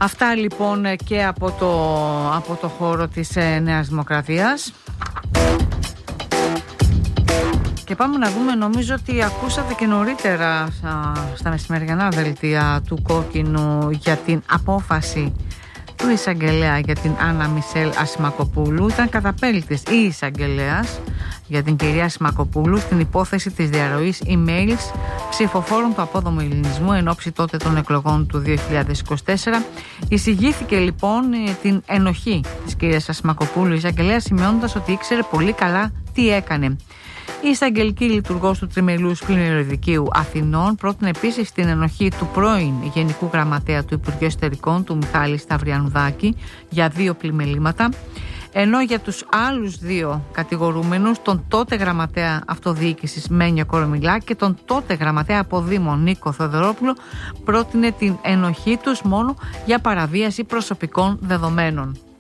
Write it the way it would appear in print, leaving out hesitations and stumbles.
Αυτά λοιπόν και από το χώρο της Νέας Δημοκρατίας. Και πάμε να δούμε, νομίζω ότι ακούσατε και νωρίτερα στα μεσημεριανά δελτία του Κόκκινου για την απόφαση του εισαγγελέα για την Άννα Μισελ Ασημακοπούλου. Ήταν καταπέλτης η εισαγγελέας για την κυρία Ασημακοπούλου στην υπόθεση της διαρροής emails ψηφοφόρων του απόδομου ελληνισμού εν ώψη τότε των εκλογών του 2024. Εισηγήθηκε λοιπόν την ενοχή της κυρίας Ασημακοπούλου η εισαγγελέα, σημειώνοντας ότι ήξερε πολύ καλά τι έκανε. Η εισαγγελική λειτουργός του Τριμελούς Πλημμυροδικείου Αθηνών πρότεινε επίσης την ενοχή του πρώην Γενικού Γραμματέα του Υπουργείου Εσωτερικών, του Μιχάλη Σταυριανουδάκη, για 2 πλημελήματα, ενώ για τους άλλους 2 κατηγορούμενους, τον τότε Γραμματέα Αυτοδιοίκησης Μένιο Κορομιλά και τον τότε Γραμματέα Αποδήμων Νίκο Θοδωρόπουλο, πρότεινε την ενοχή τους μόνο για παραβίαση προσωπικών δεδομένων.